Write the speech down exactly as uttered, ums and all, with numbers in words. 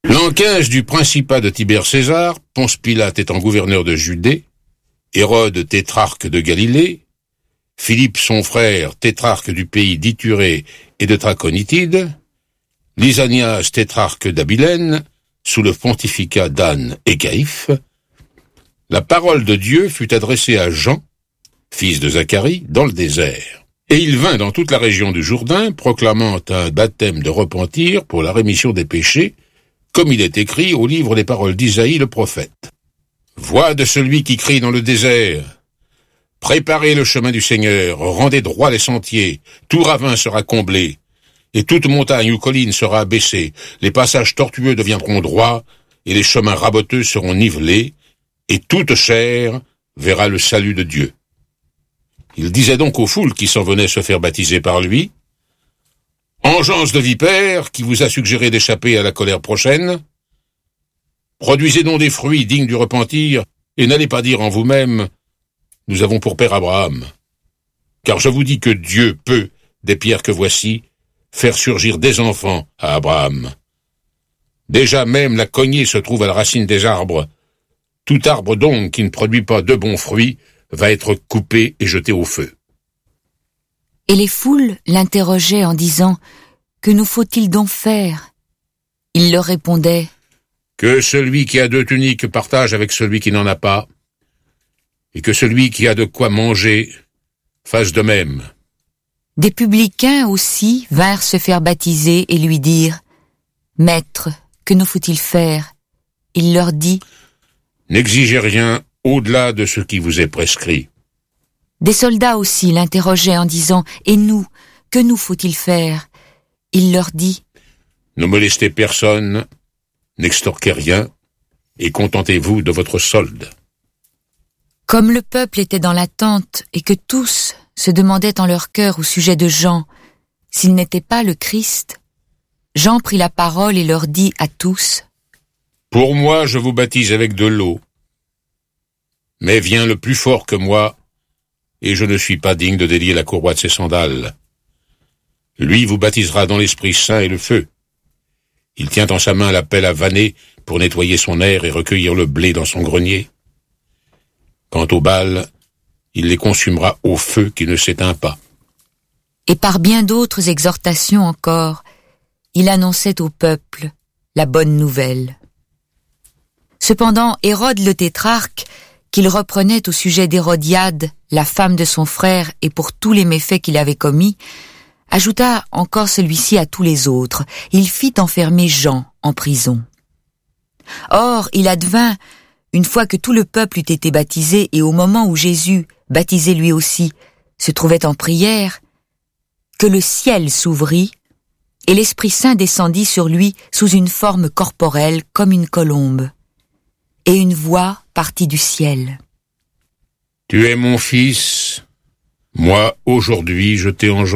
L'an quinze du principat de Tibère César, Ponce Pilate étant gouverneur de Judée, Hérode tétrarque de Galilée, Philippe son frère tétrarque du pays d'Iturée et de Traconitide, Lysanias tétrarque d'Abilène, sous le pontificat d'Anne et Caïphe, la parole de Dieu fut adressée à Jean, fils de Zacharie, dans le désert. Et il vint dans toute la région du Jourdain, proclamant un baptême de repentir pour la rémission des péchés, comme il est écrit au livre des paroles d'Isaïe le prophète. Voix de celui qui crie dans le désert, préparez le chemin du Seigneur, rendez droit les sentiers, tout ravin sera comblé, et toute montagne ou colline sera abaissée, les passages tortueux deviendront droits, et les chemins raboteux seront nivelés, et toute chair verra le salut de Dieu. Il disait donc aux foules qui s'en venaient se faire baptiser par lui, « Engeance de vipère, qui vous a suggéré d'échapper à la colère prochaine, produisez donc des fruits dignes du repentir, et n'allez pas dire en vous-même, « Nous avons pour père Abraham. » Car je vous dis que Dieu peut, des pierres que voici, faire surgir des enfants à Abraham. Déjà même la cognée se trouve à la racine des arbres. Tout arbre donc qui ne produit pas de bons fruits va être coupé et jeté au feu. Et les foules l'interrogeaient en disant « Que nous faut-il donc faire ?» Il leur répondait « Que celui qui a deux tuniques partage avec celui qui n'en a pas, et que celui qui a de quoi manger fasse de même. » Des publicains aussi vinrent se faire baptiser et lui dire « Maître, que nous faut-il faire ?» Il leur dit « N'exigez rien au-delà de ce qui vous est prescrit. » Des soldats aussi l'interrogeaient en disant « Et nous, que nous faut-il faire ?» Il leur dit « Ne molestez personne, n'extorquez rien, et contentez-vous de votre solde. » Comme le peuple était dans l'attente et que tous se demandaient en leur cœur au sujet de Jean s'il n'était pas le Christ, Jean prit la parole et leur dit à tous « Pour moi, je vous baptise avec de l'eau, mais vient le plus fort que moi, et je ne suis pas digne de délier la courroie de ses sandales. Lui vous baptisera dans l'Esprit Saint et le feu. Il tient en sa main la pelle à vanner pour nettoyer son aire et recueillir le blé dans son grenier. Quant aux balles, il les consumera au feu qui ne s'éteint pas. » Et par bien d'autres exhortations encore, il annonçait au peuple la bonne nouvelle. Cependant, Hérode le tétrarque, qu'il reprenait au sujet d'Hérodiade, la femme de son frère, et pour tous les méfaits qu'il avait commis, ajouta encore celui-ci à tous les autres. Il fit enfermer Jean en prison. Or, il advint, une fois que tout le peuple eut été baptisé, et au moment où Jésus, baptisé lui aussi, se trouvait en prière, que le ciel s'ouvrit, et l'Esprit Saint descendit sur lui sous une forme corporelle comme une colombe. Et une voix partit du ciel. « Tu es mon fils, moi aujourd'hui je t'ai engendré. »